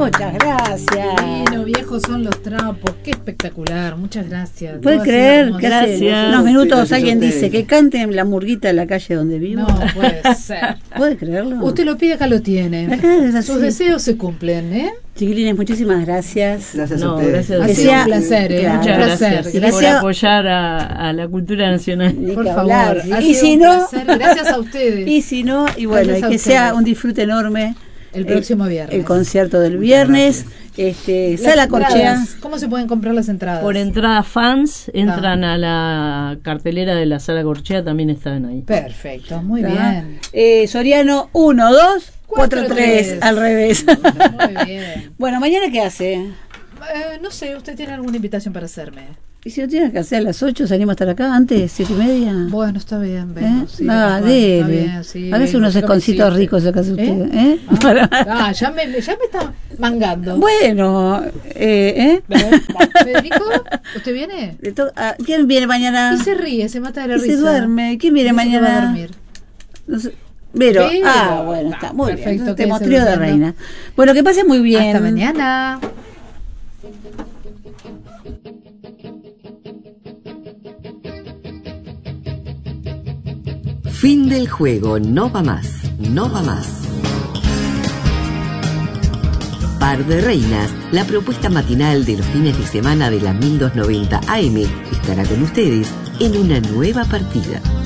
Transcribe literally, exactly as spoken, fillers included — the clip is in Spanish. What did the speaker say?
Muchas gracias. Bueno, viejos son los trapos. Qué espectacular. Muchas gracias. ¿Puede creer que hace Gracias. unos minutos Gracias a alguien ustedes. dice que canten la murguita en la calle donde vivo? No puede ser. ¿Puede creerlo? Usted lo pide, acá lo tiene. Acá es así. Sus deseos se cumplen, ¿eh? Chiquilines, muchísimas gracias. Gracias No, a ustedes. gracias a Ha Que sido sea- un placer, ¿eh? claro. Un Muchas placer. gracias, Y por deseo- apoyar a, a la cultura nacional. Ni Por que favor. hablar. Ha Y sido si un no, placer. Gracias a ustedes. y si no, y bueno, Gracias y a que sea ustedes. un disfrute enorme. El próximo viernes. El concierto del viernes. Este, Las Sala Corchea. entradas, ¿cómo se pueden comprar las entradas? Por entrada fans, entran a la cartelera de la Sala Corchea, también están ahí. Perfecto, muy ¿Tá? bien. Eh, Soriano uno, dos, cuatro, Cuatro, tres, tres. al revés. Muy bien. Bueno, ¿mañana qué hace? Eh, no sé, ¿usted tiene alguna invitación para hacerme? Y si no tienes que hacer a las ocho, salimos a estar acá antes, siete y media. Bueno, está bien, ¿Eh? vengo, sí, Ah, bueno, dele. está bien, sí, a veces vengo, unos yo me esconcitos existe. ricos acá hace usted. ¿Eh? ¿Eh? Ah, Para- ah, ya, me, ya me está mangando. Bueno, eh, ¿eh? Federico, ¿usted viene? Le to- ah, ¿quién viene mañana? Y se ríe, se mata de la Y risa. se duerme. ¿Quién viene Dice que va a mañana? dormir. No sé. Vero. Vero. Ah, bueno, está muy Perfecto, bien. Te quédese mostrió de durmiendo. reina. Bueno, que pase muy bien. Hasta mañana. Fin del juego, no va más, no va más. Par de Reinas, la propuesta matinal de los fines de semana de la mil doscientos noventa A M, estará con ustedes en una nueva partida.